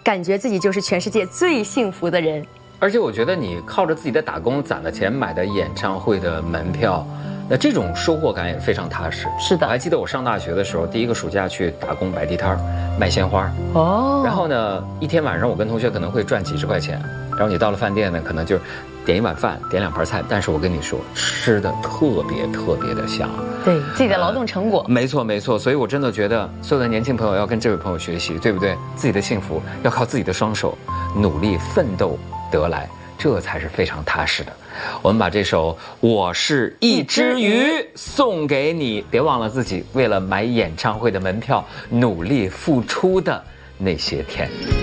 感觉自己就是全世界最幸福的人。 而且我觉得你靠着自己的打工攒的钱买的演唱会的门票，那这种收获感也非常踏实。 是的， 我还记得我上大学的时候，第一个暑假去打工摆地摊卖鲜花。 哦。 然后呢，一天晚上我跟同学可能会赚几十块钱，然后你到了饭店呢，可能就是点一碗饭，点2盘菜，但是我跟你说，吃的特别的香。 对自己的劳动成果。 没错没错，所以我真的觉得所有的年轻朋友要跟这位朋友学习，对不对？自己的幸福要靠自己的双手努力奋斗得来，这才是非常踏实的。我们把这首《我是一只鱼》送给你，别忘了自己为了买演唱会的门票努力付出的那些天。